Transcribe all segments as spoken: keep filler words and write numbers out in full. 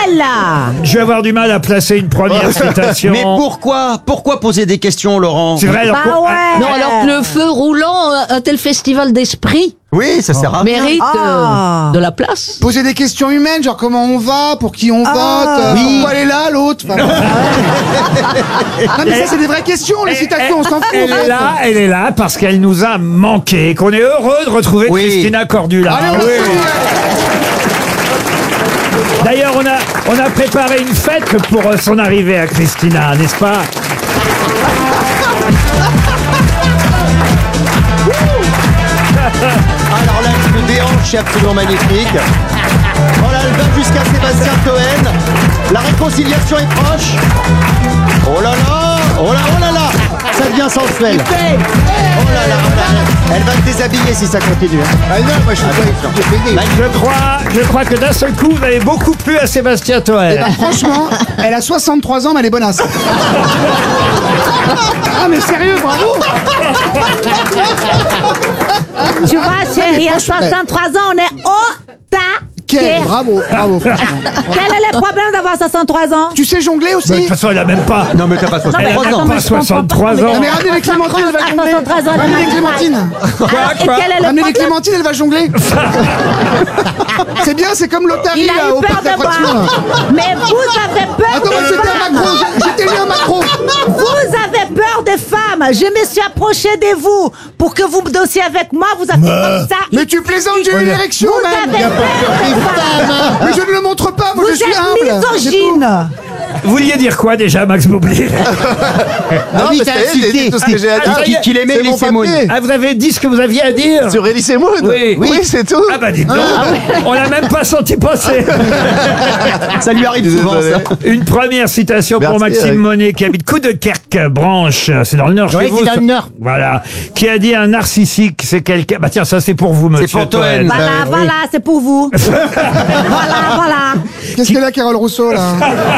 là. Je vais avoir du mal à placer une première citation. Mais pourquoi Pourquoi poser des questions, Laurent? C'est vrai, alors, Bah ouais. Non, alors que le feu roulant, un tel festival d'esprit Oui, ça sert à rien. mérite Ah. euh, de la place. Poser des questions humaines, genre comment on va, pour qui on Ah. vote, euh, Oui. pourquoi elle est là, l'autre. Enfin, non mais ça c'est des vraies questions, les citations, on s'en fout. elle en est fait. là, elle est là parce qu'elle nous a manqué, qu'on est heureux de retrouver Oui. Christina Cordula. Allez, on Oui. va D'ailleurs, on a, on a préparé une fête pour euh, son arrivée à Christina, n'est-ce pas? Alors là, le déhanche est absolument magnifique. Oh là, elle va jusqu'à Sébastien Toen. La réconciliation est proche. Oh là là, oh là, oh là là, ça devient sensuel. Oh là là, oh là là. Elle va te déshabiller si ça continue. Ah non, moi je suis pas Bah, Je crois, je crois que d'un seul coup, vous avez beaucoup plu à Sébastien Toen. Franchement, elle a soixante-trois ans, mais elle est bonasse. Ah mais sérieux, bravo. Tu vois, chérie, à soixante-trois ans, on est au Quel, taquet. bravo, bravo. franchement. Quel est le problème d'avoir soixante-trois ans? Tu sais jongler Bah, de aussi? toute façon, elle a même pas. non mais t'as pas Elle soixante-trois a ans. même pas mais je comprends soixante-trois pas. ans. Non mais ramenez les clémentines, elle va À jongler. soixante-trois ans, Ramenez les elle a clémentines. Quoi, Et quoi quel est le Ramenez les problème? clémentines, elle va jongler. C'est bien, c'est comme l'Otari Il a là, eu au peur parc de d'attractions. là. moi. Mais vous avez peur Attends, moi des c'était un femmes. macro, j'ai- j'étais né un macro. Vous avez peur des femmes. Je me suis approchée de vous pour que vous dansiez avec moi. Vous avez fait comme ça. Mais tu plaisantes, j'ai eu une érection Vous même. avez peur des femmes. Mais je ne le montre pas, moi Vous je suis êtes humble. misogyne. Vous vouliez dire quoi déjà, Max Boublil? Non, oui, mais t'as ça y est, j'ai insulté. dit tout ce que j'ai à Ah, dire. qu'il- qu'il aimait C'est mon Elise Moon. papier. Ah, vous avez dit ce que vous aviez à dire? Sur Elise Moon. Oui. Oui, c'est tout. Ah bah dites donc, on l'a même pas senti passer. Ça lui arrive souvent, Désolé. ça. Une première citation pour Merci, Maxime Eric. Monet qui habite Coudekerque Branche, c'est dans le Nord chez Oui, vous. c'est dans ça. le Nord. Voilà, qui a dit un narcissique, c'est quelqu'un. Bah tiens, ça c'est pour vous, monsieur. pour Toen. Toen. Voilà, voilà, c'est pour vous. Voilà, voilà. Qu'est-ce qu'elle a, Carole Rousseau là?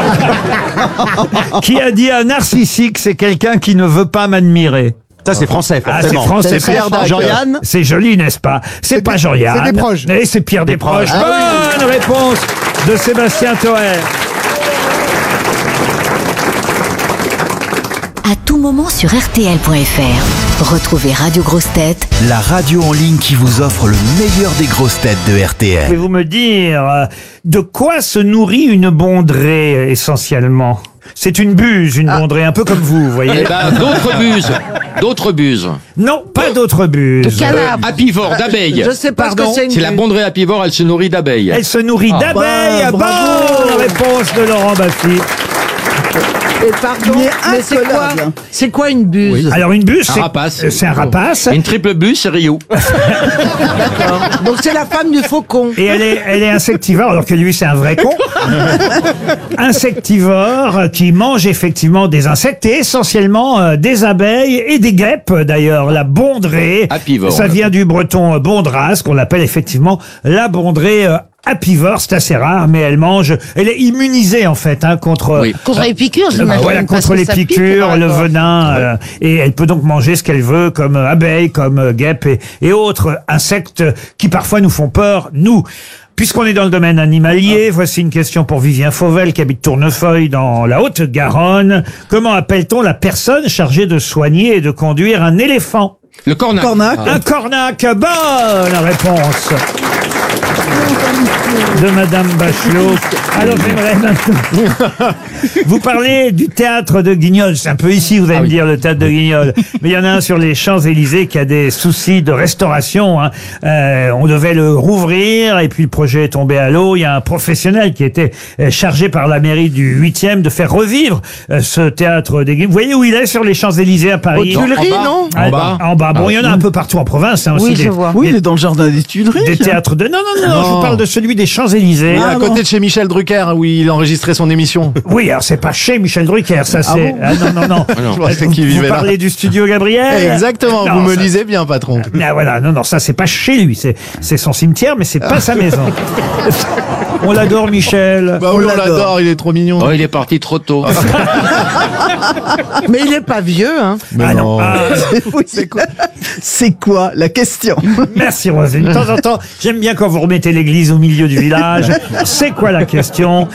Qui a dit un narcissique, c'est quelqu'un qui ne veut pas m'admirer. Ça c'est français, Ah, c'est forcément. français. C'est Pierre c'est- Dac. Jean-Yann. C'est joli, n'est-ce pas? C'est pas Jean-Yann. c'est Desproges. Et c'est Pierre Desproges. Desproges. Bonne réponse de Sébastien Toen. À tout moment sur R T L point F R. Retrouvez Radio Grosses Têtes La radio en ligne qui vous offre le meilleur des grosses têtes de R T L. Pouvez-vous me dire euh, de quoi se nourrit une bondrée essentiellement? C'est une buse, une bondrée, un peu comme vous, vous voyez. Eh ben, d'autres buses. D'autres buses. Non, pas d'autres buses. Apivore, d'abeilles. Je sais pas Pardon, ce que c'est une C'est la buse. bondrée apivore, elle se nourrit d'abeilles. Elle se nourrit d'abeilles. bah, bravo. Bonne réponse de Laurent Baffy. Et pardon, mais c'est quoi C'est quoi une buse? Alors une buse, Un c'est rapace. euh, c'est un rapace. Une triple buse, c'est Rio. Donc c'est la femme du faucon. Et elle est, elle est insectivore, alors que lui, c'est un vrai con. Insectivore qui mange effectivement des insectes et essentiellement euh, des abeilles et des guêpes, d'ailleurs. La bondrée. Apivore. Ça vient du breton euh, bondras, qu'on appelle effectivement la bondrée euh, apivore. C'est assez rare, mais elle mange. Elle est immunisée, en fait, hein, contre. Oui. Contre les piqûres, Euh, j'imagine. voilà, parce contre que les ça pique, piqûres, par le rapport. venin, euh, et elle peut donc manger ce qu'elle veut, comme euh, abeilles, comme euh, guêpes et, et autres insectes qui parfois nous font peur, nous. Puisqu'on est dans le domaine animalier, voici une question pour Vivien Fauvel qui habite Tournefeuille dans la Haute-Garonne. Comment appelle-t-on la personne chargée de soigner et de conduire un éléphant? Le cornac. Un cornac. Bonne réponse de Madame Bachelot. Alors j'aimerais maintenant... Vous parlez du théâtre de Guignol. C'est un peu ici, vous allez me dire, le théâtre de Guignol. Mais il y en a un sur les Champs-Élysées qui a des soucis de restauration. Hein. Euh, on devait le rouvrir et puis le projet est tombé à l'eau. Il y a un professionnel qui était euh, chargé par la mairie du huitième de faire revivre euh, ce théâtre de Guignol. Vous voyez où il est sur les Champs-Élysées à Paris? Aux Tuileries, non? Ah, En bas. En bas. Bon, il y en a un peu partout en province. Hein, aussi Oui, des, je vois. Oui, des- il est dans le jardin des Tuileries. des théâtres de... Non, non, non, non, je vous parle de celui des Champs-Élysées. à côté de chez Michel Drucker, où il enregistrait son émission. Oui, alors c'est pas chez Michel Drucker, ça c'est... Ah, non, non, non. Je pensais Vous, qu'il vous vivait là. parlez du studio Gabriel? Exactement, Non, vous me ça- lisez bien, patron. Ah, voilà, non, non, ça c'est pas chez lui, c'est c'est son cimetière, mais c'est pas sa maison. On l'adore, Michel. Bah oui, on l'adore, il est trop mignon. Oh, il est parti trop tôt. Mais il est pas vieux, hein. Ah non. Ah, C'est quoi C'est quoi la question? merci Roselyne. De temps en temps, j'aime bien quand vous remettez l'église au milieu du village. C'est quoi la question?